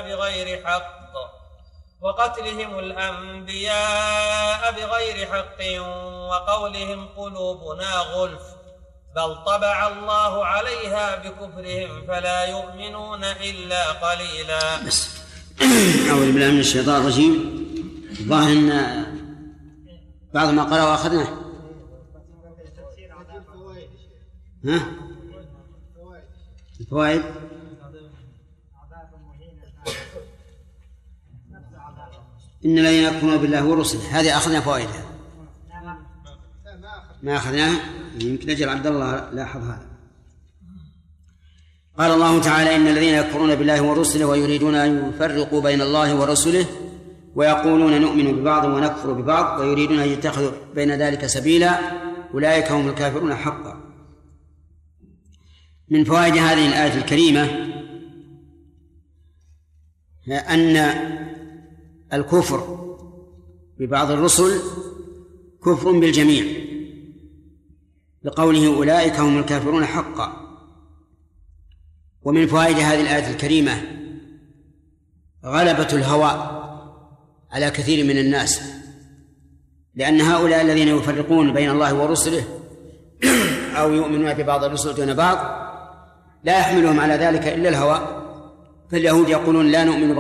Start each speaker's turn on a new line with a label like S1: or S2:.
S1: بغير حق وقتلهم الأنبياء بغير حق وقولهم قلوبنا غلف بل طبع الله عليها بكفرهم فلا يؤمنون إلا قليلا.
S2: أعوذ بالله من الشيطان الرجيم. ظاهر أن بعض ما قرأ وأخذناه. الفوائد إن الذين يكفرون بالله ورسله، هذه أخذنا فوائدها. ما أخذناها، يمكن أجل عبد الله لاحظ هذا. قال الله تعالى إن الذين يكفرون بالله ورسله ويريدون أن يفرقوا بين الله ورسله ويقولون نؤمن ببعض ونكفر ببعض ويريدون أن يتخذوا بين ذلك سبيلا أولئك هم الكافرون حقا. من فوائد هذه الآية الكريمة أن الكفر ببعض الرسل كفر بالجميع لقوله أولئك هم الكافرون حقا. ومن فوائد هذه الآية الكريمة غلبة الهوى على كثير من الناس، لأن هؤلاء الذين يفرقون بين الله ورسله أو يؤمنون ببعض الرسل دون بعض لا يحملهم على ذلك إلا الهوى. فاليهود يقولون لا نؤمن